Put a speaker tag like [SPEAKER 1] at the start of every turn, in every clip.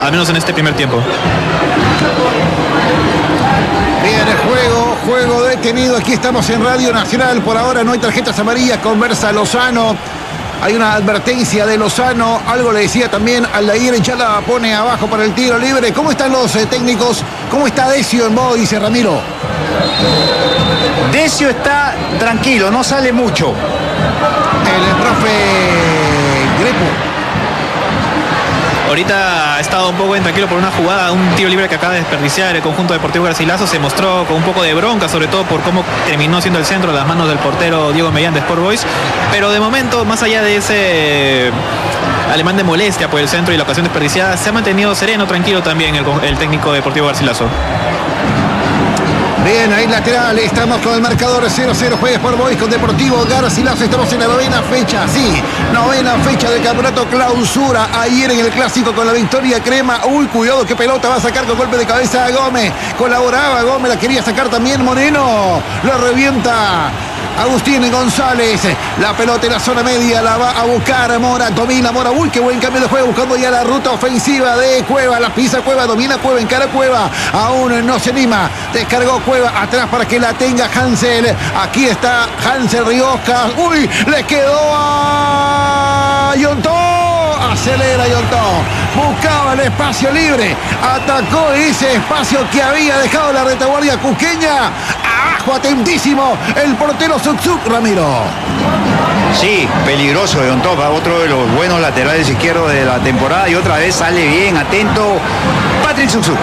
[SPEAKER 1] al menos en este primer tiempo.
[SPEAKER 2] Bien, el juego detenido. Aquí estamos en Radio Nacional. Por ahora no hay tarjetas amarillas. Conversa Lozano. Hay una advertencia de Lozano. Algo le decía también Aldair. Ya la pone abajo para el tiro libre. ¿Cómo están los técnicos? ¿Cómo está Decio en modo? Dice Ramiro.
[SPEAKER 3] Decio está tranquilo, no sale mucho.
[SPEAKER 2] El profe Grepo.
[SPEAKER 1] Ahorita ha estado un poco intranquilo por una jugada, un tiro libre que acaba de desperdiciar el conjunto deportivo Garcilaso. Se mostró con un poco de bronca, sobre todo por cómo terminó siendo el centro a las manos del portero Diego Mellán de Sport Boys. Pero de momento, más allá de ese alemán de molestia por el centro y la ocasión desperdiciada, se ha mantenido sereno, tranquilo también el técnico deportivo Garcilaso.
[SPEAKER 2] Bien, ahí lateral, estamos con el marcador 0-0, juega Sport Boys con Deportivo Garcilaso, estamos en la novena fecha, sí, novena fecha del campeonato clausura, ayer en el clásico con la victoria Crema, uy, cuidado, qué pelota va a sacar con golpe de cabeza a Gómez, colaboraba Gómez, la quería sacar también Moreno, lo revienta Agustín González, la pelota en la zona media, la va a buscar Mora, domina Mora, uy, qué buen cambio de juego, buscando ya la ruta ofensiva de Cueva, la pisa Cueva, domina Cueva, encara Cueva, aún no se anima, descargó Cueva, atrás para que la tenga Hansel, aquí está Hansel Rioscas, uy, le quedó a Yontó, acelera Yontó, buscaba el espacio libre, atacó ese espacio que había dejado la retaguardia cusqueña, abajo atentísimo el portero Zuczuk, Ramiro.
[SPEAKER 3] Sí, peligroso Yontó, otro de los buenos laterales izquierdos de la temporada y otra vez sale bien, atento Patrick Zuczuk.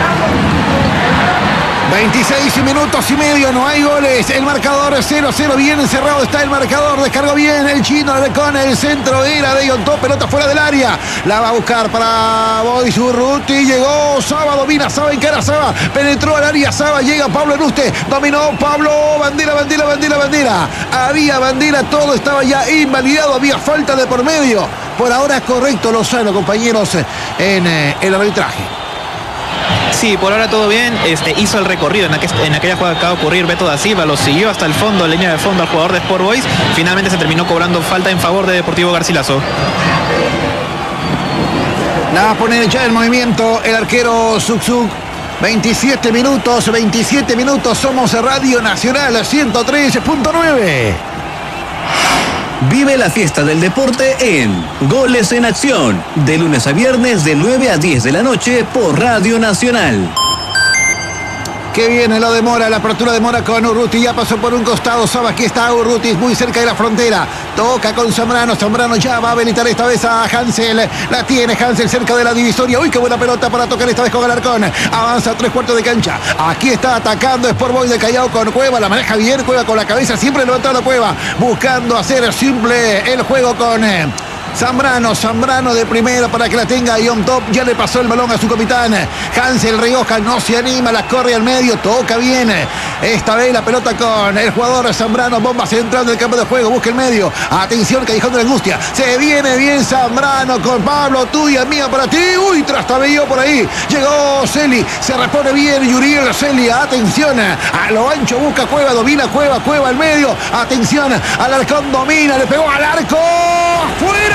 [SPEAKER 2] 26 minutos y medio, no hay goles. El marcador 0-0, bien encerrado está el marcador. Descargó bien el chino con el centro, era de Yontó, pelota fuera del área. La va a buscar para Boys Urruti. Llegó Saba, domina Saba, encara Saba. Penetró al área Saba, llega Pablo Enuste. Dominó Pablo, bandera. Había bandera, todo estaba ya invalidado, había falta de por medio. Por ahora es correcto Lozano, compañeros, en el arbitraje.
[SPEAKER 1] Sí, por ahora todo bien. Hizo el recorrido en aquella jugada que acaba de ocurrir. Beto da Silva lo siguió hasta el fondo, línea de fondo al jugador de Sport Boys. Finalmente se terminó cobrando falta en favor de Deportivo Garcilaso.
[SPEAKER 2] La va a poner ya en movimiento el arquero Zuczuk. 27 minutos, somos Radio Nacional 103.9.
[SPEAKER 4] Vive la fiesta del deporte en Goles en Acción, de lunes a viernes de 9 a 10 de la noche por Radio Nacional.
[SPEAKER 2] Que viene lo de Mora, la apertura de Mora con Urruti, ya pasó por un costado, Saba, aquí está Urruti, muy cerca de la frontera, toca con Zambrano ya va a habilitar esta vez a Hansel, la tiene Hansel cerca de la divisoria, uy, qué buena pelota para tocar esta vez con Alarcón, avanza 3/4 de cancha, aquí está atacando Sport Boys de Callao con Cueva, la maneja bien, Cueva con la cabeza, siempre levantando Cueva, buscando hacer simple el juego con Zambrano de primera para que la tenga Ion Top, ya le pasó el balón a su capitán Hansel Rioja, no se anima, la corre al medio, toca bien esta vez la pelota con el jugador Zambrano, bomba central del campo de juego, busca el medio, atención, Callejón de la Angustia, se viene bien Zambrano con Pablo, tuya, mía para ti, uy, trastabilló por ahí, llegó Celi, se repone bien Yuriel Celi, atención, a lo ancho busca Cueva, domina Cueva al medio, atención, Alarcón domina, le pegó al arco, ¡afuera!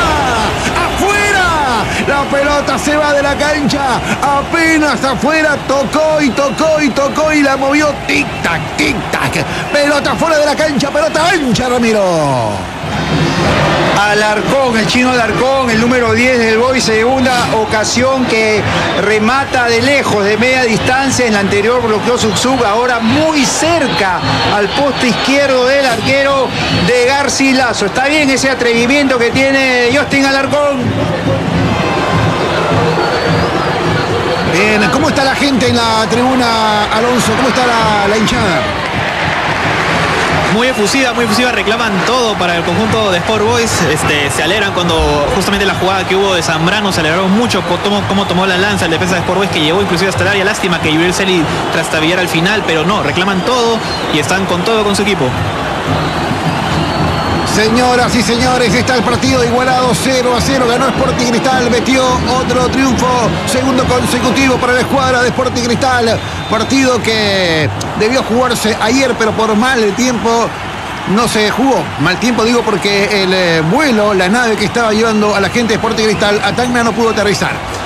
[SPEAKER 2] La pelota se va de la cancha, apenas afuera, tocó y la movió, tic-tac, pelota fuera de la cancha, pelota ancha, Ramiro.
[SPEAKER 3] Alarcón, el chino Alarcón, el número 10 del Boys, segunda ocasión que remata de lejos, de media distancia. En la anterior bloqueó Zuczuk, ahora muy cerca al poste izquierdo del arquero de Garcilaso. Está bien ese atrevimiento que tiene Justin Alarcón.
[SPEAKER 2] Bien, ¿cómo está la gente en la tribuna, Alonso? ¿Cómo está la hinchada?
[SPEAKER 1] Muy efusiva, reclaman todo para el conjunto de Sport Boys, se alegran cuando justamente la jugada que hubo de Zambrano, se alegraron mucho cómo tomó la lanza el defensa de Sport Boys, que llegó inclusive hasta el área, lástima que Yuriel Celi trastabillara al final, pero no, reclaman todo y están con todo con su equipo.
[SPEAKER 2] Señoras y señores, está el partido igualado 0-0, ganó Sporting Cristal, metió otro triunfo, segundo consecutivo para la escuadra de Sporting Cristal, partido que debió jugarse ayer, pero por mal tiempo no se jugó. Mal tiempo digo porque el vuelo, la nave que estaba llevando a la gente de Sporting Cristal a Tacna no pudo aterrizar.